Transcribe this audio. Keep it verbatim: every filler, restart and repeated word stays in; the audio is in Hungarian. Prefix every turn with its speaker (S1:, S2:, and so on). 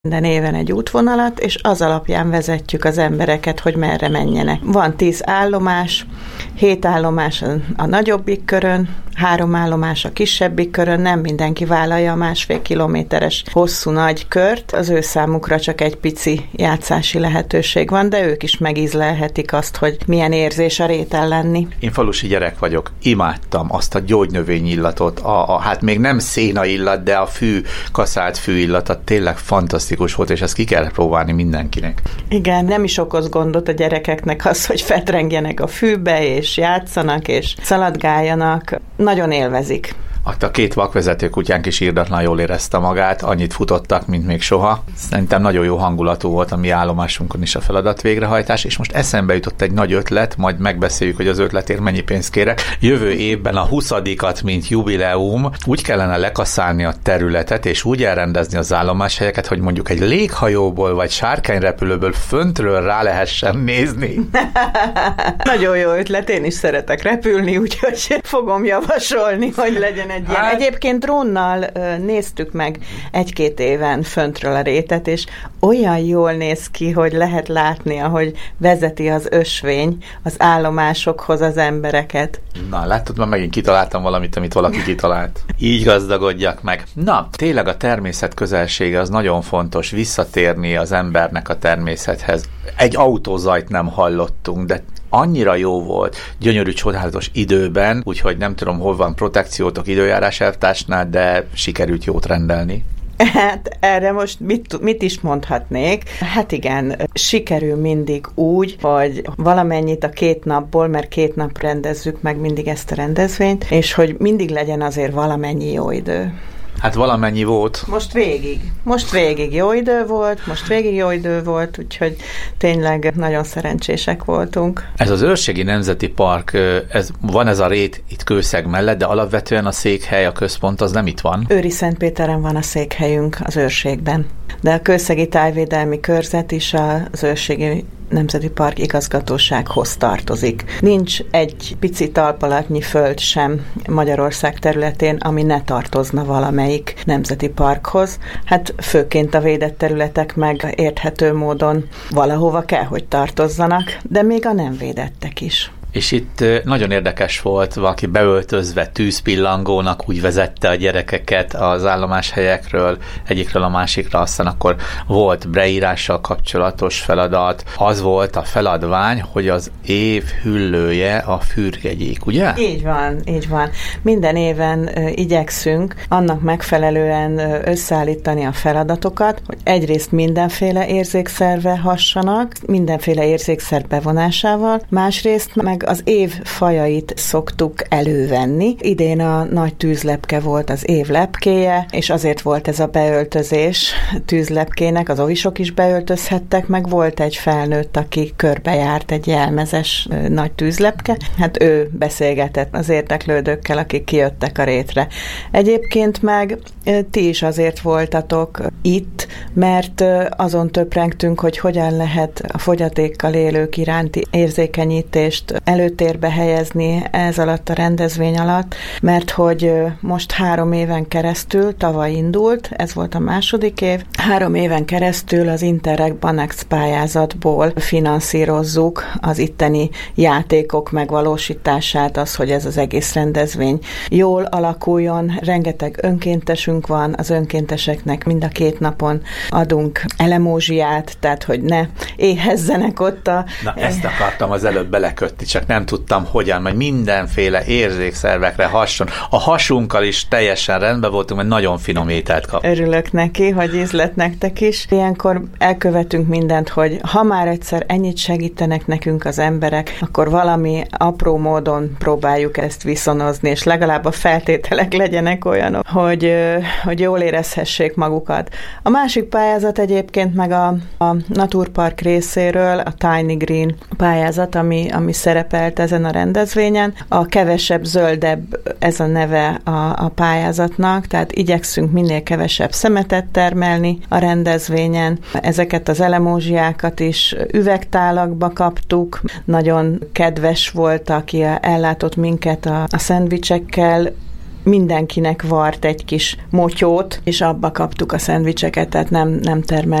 S1: Minden éven egy útvonalat, és az alapján vezetjük az embereket, hogy merre menjenek. Van tíz állomás, hét állomás a nagyobbik körön, három állomás a kisebbik körön, nem mindenki vállalja a másfél kilométeres hosszú nagy kört, az ő számukra csak egy pici játszási lehetőség van, de ők is megízlelhetik azt, hogy milyen érzés a réten lenni.
S2: Én falusi gyerek vagyok, imádtam azt a gyógynövény illatot, a, a, hát még nem széna illat, de a fű, kaszált fű illata tényleg fantasztikus volt, és ezt ki kell próbálni mindenkinek.
S1: Igen, nem is okoz gondot a gyerekeknek az, hogy fetrengjenek a fűbe, és játszanak, és szaladgáljanak. Nagyon élvezik.
S2: A két vakvezető kutyánk is irdatlan jól érezte magát, annyit futottak, mint még soha. Szerintem nagyon jó hangulatú volt a mi állomásunkon is a feladat végrehajtás, és most eszembe jutott egy nagy ötlet, majd megbeszéljük, hogy az ötletért mennyi pénzt kérek. Jövő évben a huszadikat, mint jubileum, úgy kellene lekaszálni a területet, és úgy elrendezni az állomáshelyeket, hogy mondjuk egy léghajóból vagy sárkányrepülőből föntről rá lehessen nézni.
S1: Nagyon jó ötlet, én is szeretek repülni, úgyhogy fogom javasolni, hogy legyen egy ilyen. Hát... Egyébként drónnal ö, néztük meg egy-két éven föntről a rétet, és olyan jól néz ki, hogy lehet látni, ahogy vezeti az ösvény az állomásokhoz az embereket.
S2: Na, látod, már megint kitaláltam valamit, amit valaki kitalált. Így gazdagodjak meg. Na, tényleg a természet közelsége az nagyon fontos, visszatérni az embernek a természethez. Egy autózajt nem hallottunk, de annyira jó volt, gyönyörű, csodálatos időben, úgyhogy nem tudom, hol van protekciótok időjárás elvtársnál, de sikerült jót rendelni.
S1: Hát erre most mit, mit is mondhatnék? Hát igen, sikerül mindig úgy, hogy valamennyit a két napból, mert két nap rendezzük meg mindig ezt a rendezvényt, és hogy mindig legyen azért valamennyi jó idő.
S2: Hát valamennyi volt.
S1: Most végig. Most végig jó idő volt, most végig jó idő volt, úgyhogy tényleg nagyon szerencsések voltunk.
S2: Ez az Őrségi Nemzeti Park, ez, van ez a rét itt Kőszeg mellett, de alapvetően a székhely, a központ az nem itt van.
S1: Őriszentpéteren van a székhelyünk az őrségben, de a Kőszegi Tájvédelmi Körzet is az Őrségi Nemzeti Park igazgatósághoz tartozik. Nincs egy pici talpalatnyi föld sem Magyarország területén, ami ne tartozna valamelyik nemzeti parkhoz. Hát főként a védett területek meg érthető módon valahova kell, hogy tartozzanak, de még a nem védettek is.
S2: És itt nagyon érdekes volt, valaki beöltözve tűzpillangónak úgy vezette a gyerekeket az állomáshelyekről egyikről a másikra, aztán akkor volt breírással kapcsolatos feladat. Az volt a feladvány, hogy az év hüllője a fürgegyék, ugye?
S1: Így van, így van. Minden éven ö, igyekszünk annak megfelelően ö, összeállítani a feladatokat, hogy egyrészt mindenféle érzékszerve hassanak, mindenféle érzékszer bevonásával, másrészt meg az év fajait szoktuk elővenni. Idén a nagy tűzlepke volt az év lepkéje, és azért volt ez a beöltözés tűzlepkének, az ovisok is beöltözhettek, meg volt egy felnőtt, aki körbejárt egy jelmezes nagy tűzlepke. Hát ő beszélgetett az érdeklődőkkel, akik kijöttek a rétre. Egyébként meg ti is azért voltatok itt, mert azon töprengtünk, hogy hogyan lehet a fogyatékkal élők iránti érzékenyítést előtérbe helyezni ez alatt a rendezvény alatt, mert hogy most három éven keresztül, tavaly indult, ez volt a második év, három éven keresztül az Interreg Banex pályázatból finanszírozzuk az itteni játékok megvalósítását, az, hogy ez az egész rendezvény jól alakuljon. Rengeteg önkéntesünk van, az önkénteseknek mind a két napon adunk elemózsiát, tehát hogy ne éhezzenek ott a...
S2: Na, ezt akartam az előbb belekötni, csak nem tudtam hogyan, mert mindenféle érzékszervekre hason. A hasunkkal is teljesen rendben voltunk, mert nagyon finom ételt kap.
S1: Örülök neki, hogy ízlet nektek is. Ilyenkor elkövetünk mindent, hogy ha már egyszer ennyit segítenek nekünk az emberek, akkor valami apró módon próbáljuk ezt viszonozni, és legalább a feltételek legyenek olyanok, hogy, hogy jól érezhessék magukat. A másik pályázat egyébként meg a, a Naturpark részéről, a Tiny Green pályázat, ami, ami szerepelt ezen a rendezvényen. A kevesebb, zöldebb ez a neve a, a pályázatnak, tehát igyekszünk minél kevesebb szemetet termelni a rendezvényen. Ezeket az elemózsiákat is üvegtálakba kaptuk. Nagyon kedves volt, aki ellátott minket a, a szendvicsekkel. mindenkinek vart egy kis motyót, és abba kaptuk a szendvicseket, tehát nem, nem termel